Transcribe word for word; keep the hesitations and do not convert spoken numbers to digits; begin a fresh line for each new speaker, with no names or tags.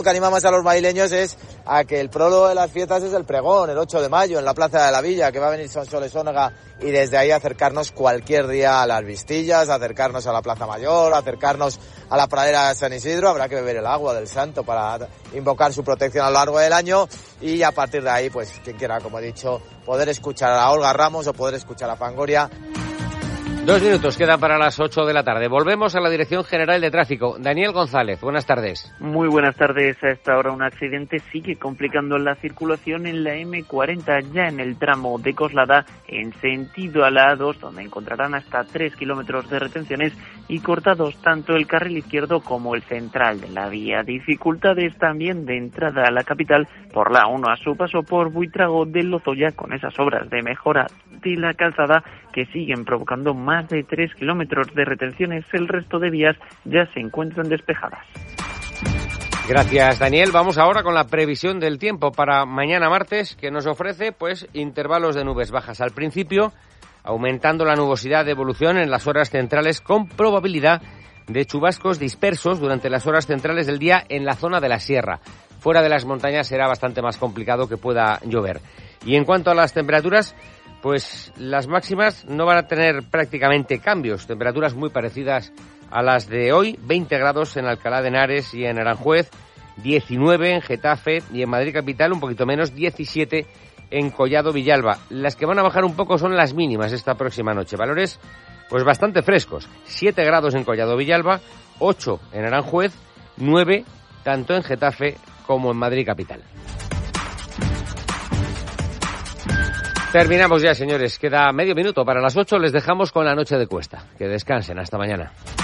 Lo que anima más a los madrileños es a que el prólogo de las fiestas es el pregón, el ocho de mayo, en la Plaza de la Villa, que va a venir Sonsoles Onega, y desde ahí acercarnos cualquier día a las Vistillas, acercarnos a la Plaza Mayor, acercarnos a la pradera de San Isidro. Habrá que beber el agua del santo para invocar su protección a lo largo del año, y a partir de ahí, pues quien quiera, como he dicho, poder escuchar a Olga Ramos o poder escuchar a Fangoria.
Dos minutos quedan para las ocho de la tarde. Volvemos a la Dirección General de Tráfico. Daniel González, buenas tardes.
Muy buenas tardes. A esta hora un accidente sigue complicando la circulación en la eme cuarenta, ya en el tramo de Coslada, en sentido a la A dos, donde encontrarán hasta tres kilómetros de retenciones y cortados tanto el carril izquierdo como el central de la vía. Dificultades también de entrada a la capital por la A uno a su paso por Buitrago de Lozoya, con esas obras de mejora de la calzada que siguen provocando más de tres kilómetros de retenciones. El resto de vías ya se encuentran despejadas.
Gracias, Daniel. Vamos ahora con la previsión del tiempo para mañana martes, que nos ofrece pues intervalos de nubes bajas al principio, aumentando la nubosidad de evolución en las horas centrales, con probabilidad de chubascos dispersos durante las horas centrales del día en la zona de la sierra. Fuera de las montañas será bastante más complicado que pueda llover. Y en cuanto a las temperaturas, pues las máximas no van a tener prácticamente cambios. Temperaturas muy parecidas a las de hoy, veinte grados en Alcalá de Henares y en Aranjuez, diecinueve en Getafe y en Madrid capital, un poquito menos, diecisiete en Collado Villalba. Las que van a bajar un poco son las mínimas esta próxima noche. Valores pues bastante frescos, siete grados en Collado Villalba, ocho en Aranjuez, nueve tanto en Getafe como en Madrid capital. Terminamos ya, señores. Queda medio minuto para las ocho. Les dejamos con la noche de Cuesta. Que descansen. Hasta mañana.